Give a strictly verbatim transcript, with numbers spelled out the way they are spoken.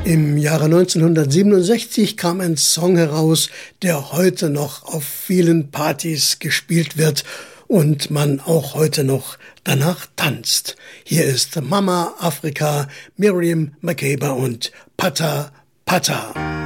Im Jahre neunzehnhundertsiebenundsechzig kam ein Song heraus, der heute noch auf vielen Partys gespielt wird und man auch heute noch danach tanzt. Hier ist Mama Afrika, Miriam Makeba und Pata Pata.